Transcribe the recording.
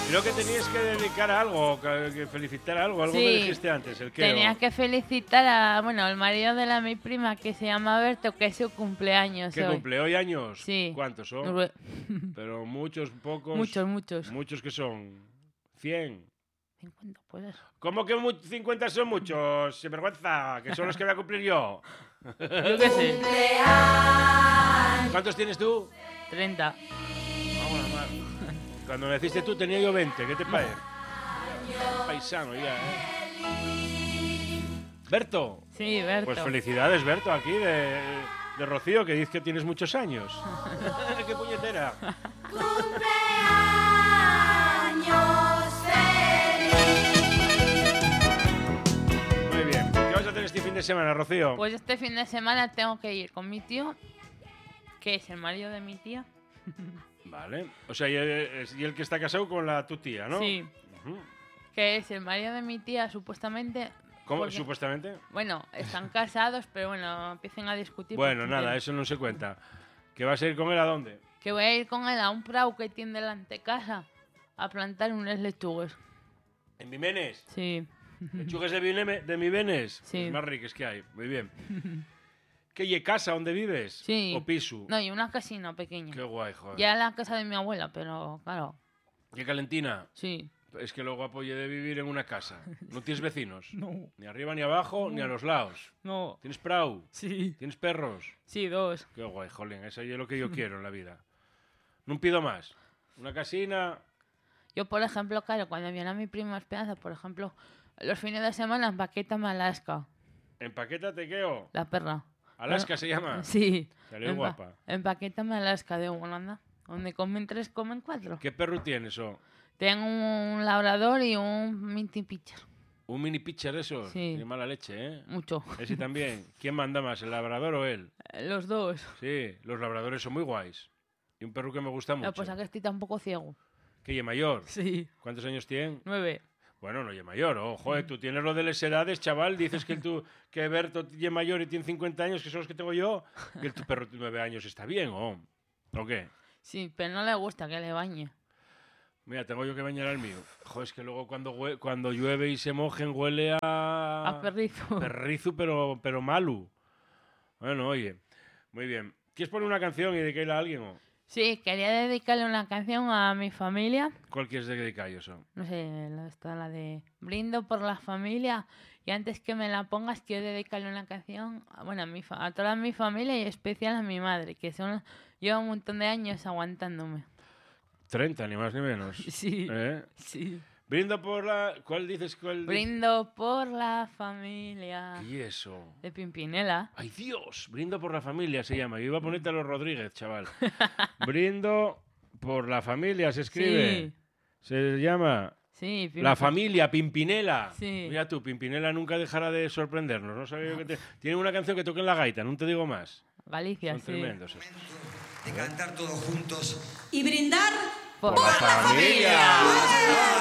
Creo que tenías que dedicar a algo, que felicitar a algo Sí, me dijiste antes. ¿El qué? tenía que felicitar al marido de mi prima, que se llama Berto, que es su cumpleaños ¿Qué hoy. cumple hoy años? Sí. ¿Cuántos son? Pero muchos, pocos. Muchos. Muchos que son. 100. 50, pues eso. ¿Cómo que 50 son muchos? Sinvergüenza, que son los que voy a cumplir yo. Yo qué sé. ¿Cuántos tienes tú? 30. Vamos a mar. Cuando me naciste tú tenía yo 20. ¿Qué te parece? Paisano ya, Berto. Sí, Berto. Pues felicidades, Berto, aquí de Rocío, que dice que tienes muchos años. ¡Qué puñetera! Muy bien. ¿Qué vas a hacer este fin de semana, Rocío? Pues este fin de semana tengo que ir con mi tío, que es el marido de mi tía. Vale. O sea, y el que está casado con tu tía, ¿no? Sí. Uh-huh. Que es el marido de mi tía, supuestamente. ¿Cómo? Porque, ¿Supuestamente? bueno, están casados, pero bueno, empiecen a discutir. Bueno, nada, eso no se cuenta. ¿Que vas a ir con él a dónde? Que voy a ir con él a un prau que tiene delante de casa a plantar unas lechugas. ¿En Vimenes? Sí. ¿Lechugas de Vimenes? Sí. Los más ricos que hay. Muy bien. ¿Qué y casa donde vives? Sí. ¿O piso? No, y una casina pequeña. Qué guay, joder. Ya la casa de mi abuela, pero claro. ¿Qué calentina? Sí. Es que lo guapo de vivir en una casa. ¿No tienes vecinos? No. Ni arriba ni abajo, ni a los lados. No. ¿Tienes prau? Sí. ¿Tienes perros? Sí, 2. Qué guay, jolín. Eso es lo que yo quiero en la vida. No pido más. Una casina... Yo, por ejemplo, claro, cuando viene a mi prima Esperanza, por ejemplo, los fines de semana empaquétame Alaska. ¿Empaquétate qué o? La perra. ¿Alaska se llama? Sí. Salió guapa. Empaquétame Alaska de Holanda. Donde comen 3, comen 4. ¿Qué perro tienes o? Tengo un labrador y un mini pitcher. ¿Un mini pitcher de esos? Sí. Tiene mala leche, ¿eh? Mucho. Ese también. ¿Quién manda más, el labrador o él? Los dos. Sí, los labradores son muy guays. Y un perro que me gusta mucho. Pues aquí estoy tampoco ciego. ¿Que ye mayor? Sí. ¿Cuántos años tiene? 9. Bueno, no ye mayor. Joder, tú tienes lo de las edades, chaval. Dices que Berto ye mayor y tiene 50 años, que son los que tengo yo. Que tu perro tiene 9 años está bien, ¿o qué? Sí, pero no le gusta que le bañe. Mira, tengo yo que bañar al mío. Joder, es que luego cuando llueve y se mojen huele a... A perrizo. Perrizo, pero malo. Bueno, oye, muy bien. ¿Quieres poner una canción y dedicarla a alguien o...? Sí, quería dedicarle una canción a mi familia. ¿Cuál quieres dedicar yo eso? No sé, está la de Brindo por la familia. Y antes que me la pongas, quiero dedicarle una canción a toda mi familia y en especial a mi madre, que lleva un montón de años aguantándome. 30, ni más ni menos. Sí. ¿Eh? Sí. Brindo por la... ¿Cuál dices? Brindo por la familia. ¿Y eso? De Pimpinela. ¡Ay, Dios! Brindo por la familia se llama. Yo iba a ponerte a los Rodríguez, chaval. Brindo por la familia se escribe. Sí. Se llama... Sí, La familia, Pimpinela. Sí. Mira tú, Pimpinela nunca dejará de sorprendernos. No sabía yo que tiene una canción que toca en la gaita, no te digo más. Galicia, Son sí. tremendos estos. De cantar todos juntos y brindar Por la familia.